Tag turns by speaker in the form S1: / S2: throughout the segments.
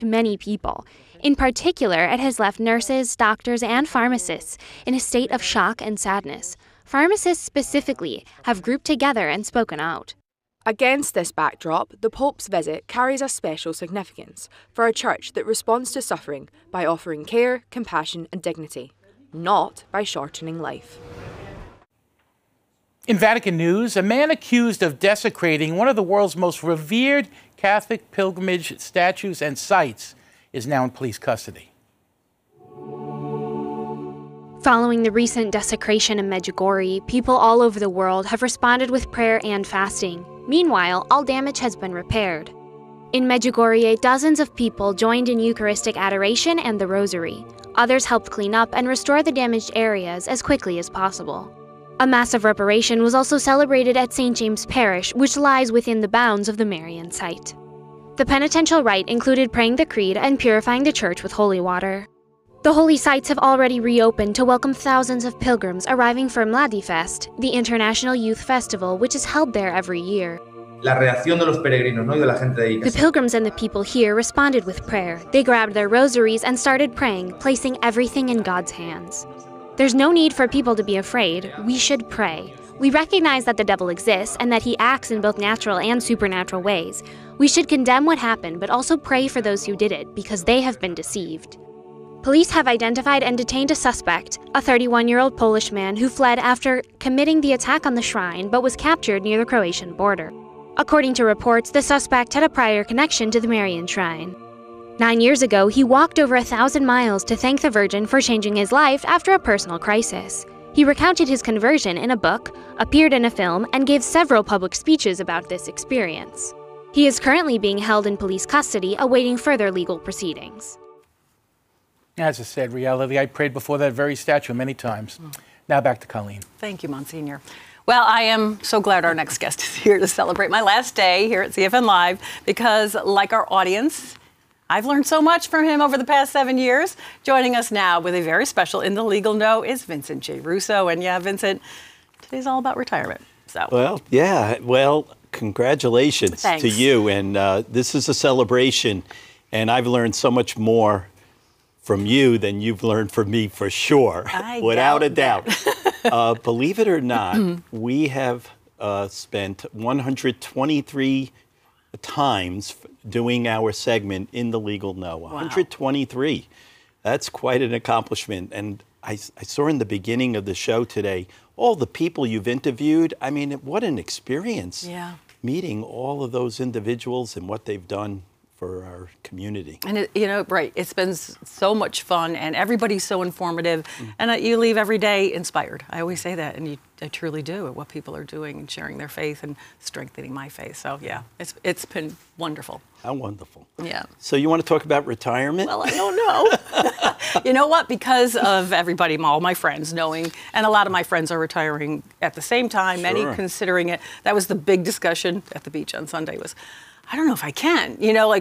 S1: many people. In particular, it has left nurses, doctors, and pharmacists in a state of shock and sadness. Pharmacists specifically have grouped together and spoken out.
S2: Against this backdrop, the Pope's visit carries a special significance for a church that responds to suffering by offering care, compassion, and dignity, not by shortening life.
S3: In Vatican news, a man accused of desecrating one of the world's most revered Catholic pilgrimage statues and sites is now in police custody.
S1: Following the recent desecration in Medjugorje, people all over the world have responded with prayer and fasting. Meanwhile, all damage has been repaired. In Medjugorje, dozens of people joined in Eucharistic adoration and the Rosary. Others helped clean up and restore the damaged areas as quickly as possible. A massive reparation was also celebrated at St. James Parish, which lies within the bounds of the Marian site. The penitential rite included praying the Creed and purifying the church with holy water. The holy sites have already reopened to welcome thousands of pilgrims arriving for Mladi Fest, the international youth festival which is held there every year. The pilgrims and the people here responded with prayer. They grabbed their rosaries and started praying, placing everything in God's hands. There's no need for people to be afraid. We should pray. We recognize that the devil exists and that he acts in both natural and supernatural ways. We should condemn what happened, but also pray for those who did it, because they have been deceived. Police have identified and detained a suspect, a 31-year-old Polish man who fled after committing the attack on the shrine but was captured near the Croatian border. According to reports, the suspect had a prior connection to the Marian shrine. 9 years ago, he walked over 1,000 miles to thank the Virgin for changing his life after a personal crisis. He recounted his conversion in a book, appeared in a film, and gave several public speeches about this experience. He is currently being held in police custody, awaiting further legal proceedings.
S3: As a sad reality, I prayed before that very statue many times. Now back to Colleen.
S4: Thank you, Monsignor. Well, I am so glad our next guest is here to celebrate my last day here at CFN Live, because like our audience, I've learned so much from him over the past 7 years. Joining us now with a very special In the Legal Know is Vincent J. Russo. And yeah, Vincent, today's all about retirement. So.
S5: Well, congratulations
S4: Thanks.
S5: to you. And this is a celebration. And I've learned so much more from you than you've learned from me, for sure, without a doubt. Believe it or not, we have spent 123 times doing our segment In the Legal Know. 123. That's quite an accomplishment. And I saw in the beginning of the show today all the people you've interviewed. I mean, what an experience.
S4: Yeah.
S5: Meeting all of those individuals and what they've done for our community.
S4: And, it's been so much fun, and everybody's so informative, and you leave every day inspired. I always say that, and I truly do, at what people are doing and sharing their faith and strengthening my faith. So, yeah, it's been wonderful.
S5: How wonderful.
S4: Yeah.
S5: So you want to talk about retirement?
S4: Well, I don't know. You know what? Because of everybody, all my friends knowing, and a lot of my friends are retiring at the same time, many considering it. That was the big discussion at the beach on Sunday was, I don't know if I can,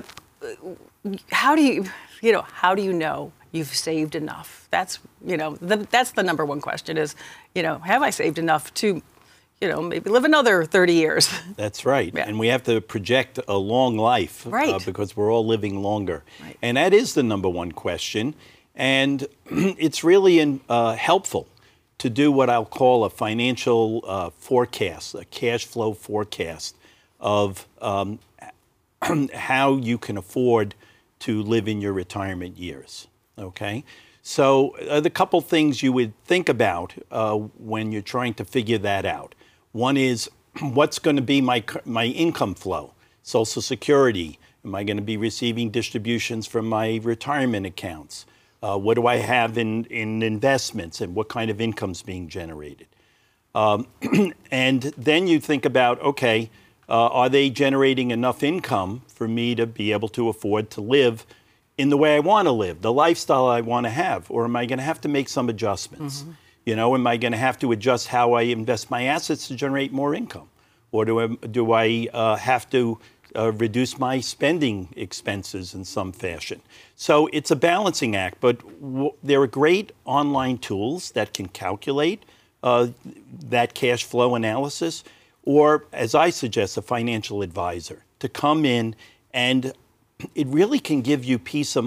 S4: how do you know you've saved enough? That's, that's the number one question is, have I saved enough to, maybe live another 30 years?
S5: That's right.
S4: Yeah.
S5: And we have to project a long life because we're all living longer. Right. And that is the number one question. And it's really helpful to do what I'll call a financial forecast, a cash flow forecast of how you can afford to live in your retirement years, okay? So the couple things you would think about when you're trying to figure that out. One is, what's going to be my income flow? Social Security, am I going to be receiving distributions from my retirement accounts? What do I have in investments, and what kind of income's being generated? And then you think about, okay, are they generating enough income for me to be able to afford to live in the way I want to live, the lifestyle I want to have? Or am I going to have to make some adjustments? Am I going to have to adjust how I invest my assets to generate more income? Or do I have to reduce my spending expenses in some fashion? So it's a balancing act, but there are great online tools that can calculate that cash flow analysis. Or, as I suggest, a financial advisor to come in and it really can give you peace of